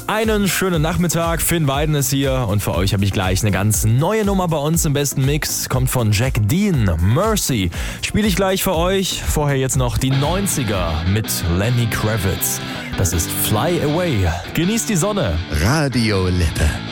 Einen schönen Nachmittag, Finn Weiden ist hier und für euch habe ich gleich eine ganz neue Nummer bei uns im besten Mix. Kommt von Jack Dean, Mercy. Spiele ich gleich für euch. Vorher jetzt noch die 90er mit Lenny Kravitz. Das ist Fly Away. Genießt die Sonne. Radio Lippe.